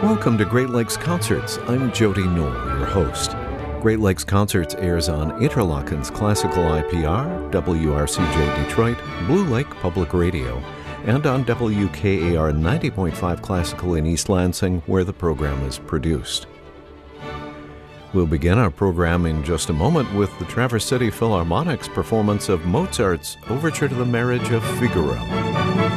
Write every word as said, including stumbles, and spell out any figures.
Welcome to Great Lakes Concerts. I'm Jody Knoll, your host. Great Lakes Concerts airs on Interlochen's Classical I P R, W R C J Detroit, Blue Lake Public Radio, and on W K A R ninety point five Classical in East Lansing, where the program is produced. We'll begin our program in just a moment with the Traverse City Philharmonic's performance of Mozart's Overture to the Marriage of Figaro.